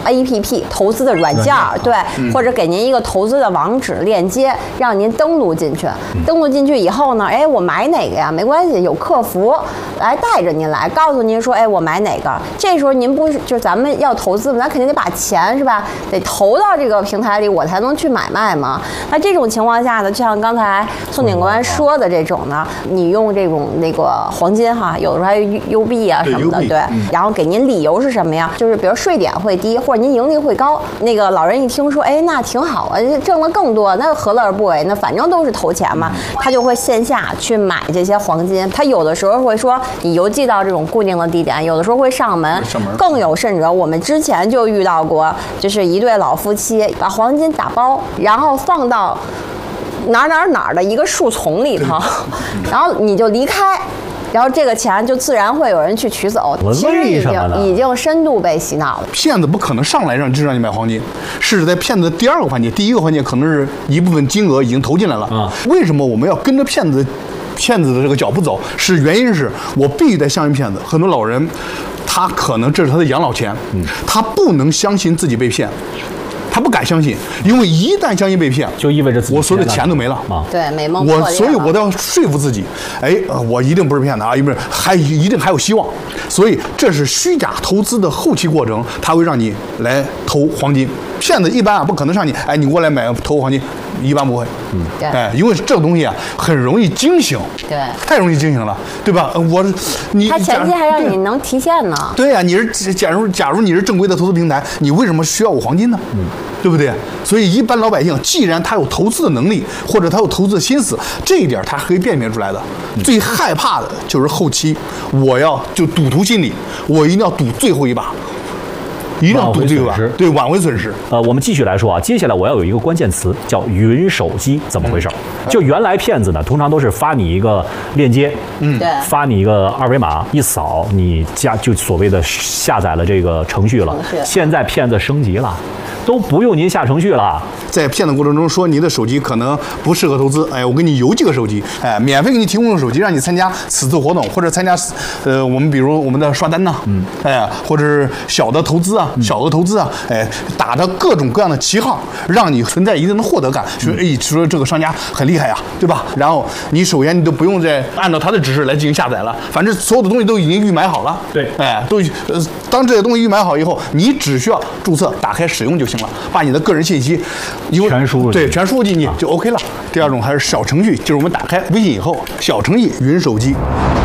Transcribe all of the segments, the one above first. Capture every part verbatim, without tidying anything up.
A P P 投资的软件，对，嗯、或者给您一个投资的网址链接，让您登录进去。嗯、登录进去以后呢，哎，我买哪个呀？没关系，有客服来带着您来，告诉您说，哎，我买哪个。这时候您不是就咱们要投资吗？咱肯定得把钱是吧，得投到这个平台里，我才能去买卖嘛。那这种情况下呢，就像刚才宋警官说的这种呢，你用这种那个黄金哈，有的时候还有 U B 啊什么的，对，嗯、然后给您理由是什么呀？就是比如税点会低，或者您盈利会高。那个老人一听说，哎，那挺好啊，挣了更多，那何乐而不为？那反正都是投钱嘛，他就会线下去买这些黄金。他有的时候会说，你邮寄到这种固定的地点，有的时候会上门。上门。更有甚者，我们之前就遇到过，就是一对老夫妻把黄金打包，然后放到哪儿哪儿哪儿的一个树丛里头，然后你就离开。然后这个钱就自然会有人去取走，其实已经已经深度被洗脑了。 骗子不可能上来让就让你买黄金，是在骗子的第二个环节，第一个环节可能是一部分金额已经投进来了。啊、嗯，为什么我们要跟着骗子骗子的这个脚步走？是原因是我必须得相信骗子。很多老人，他可能这是他的养老钱，嗯，他不能相信自己被骗。他不敢相信，因为一旦相信被骗， 就意味着自己我所有的钱都没了啊！对，美梦破裂了。 我所以我都要说服自己，哎，我一定不是骗子啊，因为还一定还有希望。所以这是虚假投资的后期过程，它会让你来投黄金。骗子一般啊不可能让你，哎，你过来买投黄金，一般不会。 嗯，对， 哎，因为这个东西啊很容易惊醒， 对， 太容易惊醒了，对吧？我你他前期还让你能提现呢。 对呀、啊，你是假如假如你是正规的投资平台，你为什么需要我黄金呢？嗯。对不对？所以一般老百姓，既然他有投资的能力，或者他有投资的心思，这一点他可以辨别出来的。嗯、最害怕的就是后期，我要就赌徒心理，我一定要赌最后一把。一定要赌这个，对，挽回损失。 呃，我们继续来说啊，接下来我要有一个关键词叫云手机，怎么回事？嗯、就原来骗子呢，通常都是发你一个链接，嗯，对，发你一个二维码，一扫你加就所谓的下载了这个程序了。现在骗子升级了，都不用您下程序了。 在骗的过程中说你的手机可能不适合投资，哎，我给你邮几个手机，哎，免费给你提供手机，让你参加此次活动，或者参加呃我们比如我们的刷单呐、啊，嗯，哎，或者是小的投资啊。小额投资啊，哎，打着各种各样的旗号，让你存在一定的获得感，说哎，说这个商家很厉害呀、啊，对吧？然后你首先你都不用再按照他的指示来进行下载了，反正所有的东西都已经预买好了。 对， 哎，都呃，当这些东西预买好以后，你只需要注册、打开、使用就行了，把你的个人信息全输入， 对，全输入进去就 OK 了。第二种还是小程序，就是我们打开微信以后，小程序云手机。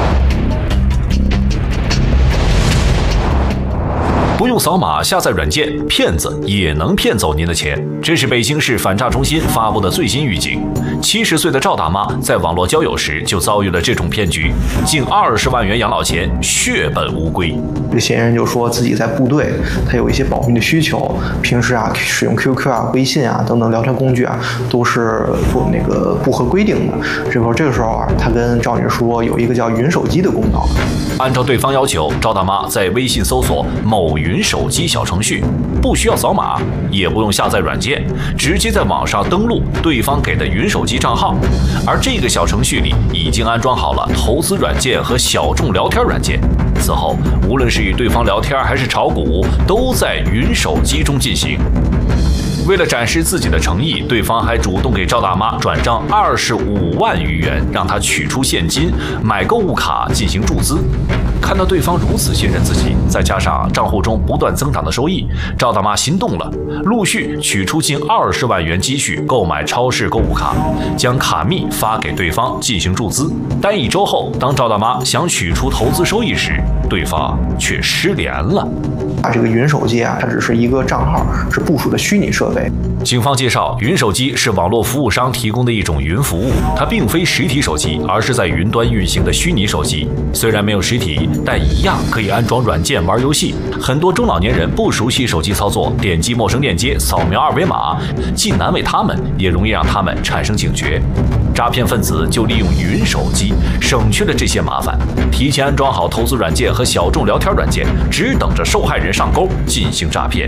不用扫码下载软件，骗子也能骗走您的钱。这是北京市反诈中心发布的最新预警。七十岁的赵大妈在网络交友时就遭遇了这种骗局，近二十万元养老钱血本无归。 这嫌疑人就说自己在部队，他有一些保密的需求，平时啊使用 Q Q 啊、微信啊等等聊天工具啊，都是不那个不合规定的。这会儿这个时候啊，他跟赵女士说有一个叫云手机的功能。 按照对方要求，赵大妈在微信搜索某云手机小程序，不需要扫码，也不用下载软件，直接在网上登录对方给的云手机账号。而这个小程序里已经安装好了投资软件和小众聊天软件。此后，无论是与对方聊天还是炒股，都在云手机中进行。为了展示自己的诚意，对方还主动给赵大妈转账二十五万余元，让她取出现金买购物卡进行注资。看到对方如此信任自己，再加上账户中不断增长的收益，赵大妈心动了，陆续取出近二十万元积蓄购买超市购物卡，将卡密发给对方进行注资。但一周后，当赵大妈想取出投资收益时，对方却失联了。 啊，这个云手机啊，它只是一个账号，是部署的虚拟设备。 警方介绍，云手机是网络服务商提供的一种云服务，它并非实体手机，而是在云端运行的虚拟手机。虽然没有实体，但一样可以安装软件玩游戏。很多中老年人不熟悉手机操作，点击陌生链接，扫描二维码，既难为他们，也容易让他们产生警觉。诈骗分子就利用云手机，省去了这些麻烦，提前安装好投资软件和小众聊天软件，只等着受害人上钩进行诈骗。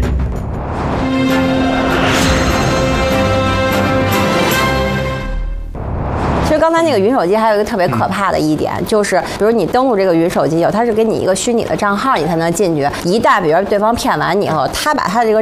其实刚才那个云手机还有一个特别可怕的一点，就是比如你登录这个云手机以后，它是给你一个虚拟的账号，你才能进去。一旦比如对方骗完你以后，他把他这个